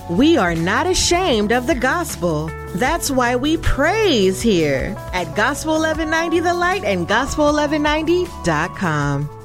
We are not ashamed of the gospel. That's why we praise here at Gospel 1190 The Light and Gospel1190.com.